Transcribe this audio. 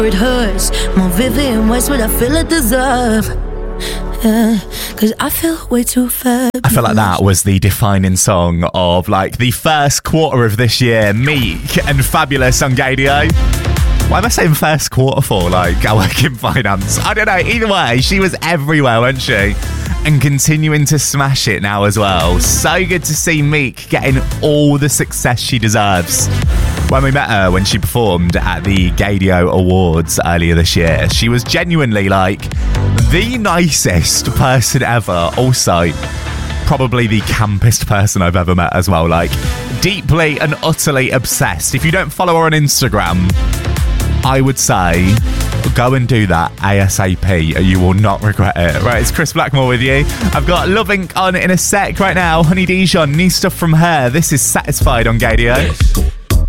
It hurts more vivid in ways what I feel I deserve. Cause I feel way too fabulous. I feel like that was the defining song of like the first quarter of this year. Meek and Fabulous on Gadio. Why am I saying first quarter for? Like, I work in finance. I don't know. Either way, she was everywhere, wasn't she? And continuing to smash it now as well. So good to see Meek getting all the success she deserves. When we met her, when she performed at the Gadio Awards earlier this year, she was genuinely like the nicest person ever. Also, probably the campest person I've ever met as well. Like, deeply and utterly obsessed. If you don't follow her on Instagram, I would say go and do that ASAP. You will not regret it. Right, it's Chris Blackmore with you. I've got Love Inc on in a sec right now. Honey Dijon, new stuff from her. This is Satisfied on Gadio.